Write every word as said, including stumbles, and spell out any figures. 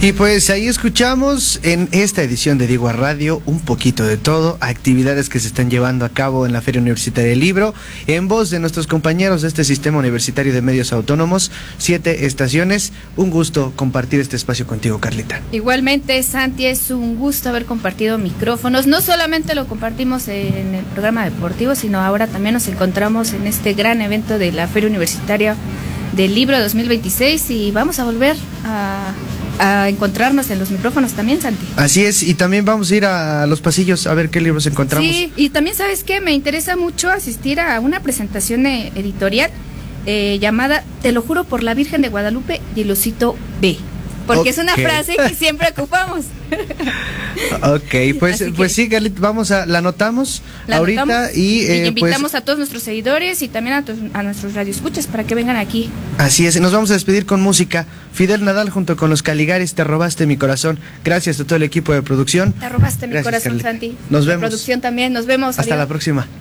Y pues ahí escuchamos en esta edición de Digo a Radio un poquito de todo, actividades que se están llevando a cabo en la Feria Universitaria del Libro, en voz de nuestros compañeros de este Sistema Universitario de Medios Autónomos, siete estaciones. Un gusto compartir este espacio contigo, Carlita. Igualmente, Santi, es un gusto haber compartido micrófonos. No solamente lo compartimos en el programa deportivo, sino ahora también nos encontramos en este gran evento de la Feria Universitaria del Libro dos mil veintiséis y vamos a volver a... a encontrarnos en los micrófonos también, Santi. Así es, y también vamos a ir a los pasillos a ver qué libros encontramos. Sí, y también, ¿sabes qué? Me interesa mucho asistir a una presentación editorial eh, llamada Te lo juro por la Virgen de Guadalupe y el Osito B, porque okay. Es una frase que siempre ocupamos. Ok, pues, pues sí, Carlita, vamos a, la anotamos la ahorita anotamos, y, eh, y invitamos pues, a todos nuestros seguidores y también a, tus, a nuestros radioescuchas para que vengan aquí. Así es, nos vamos a despedir con música. Fidel Nadal junto con los Caligaris, Te robaste mi corazón. Gracias a todo el equipo de producción. Te robaste mi Gracias, corazón, Carlita. Santi. Nos vemos. La producción también, nos vemos. Hasta adiós. La próxima.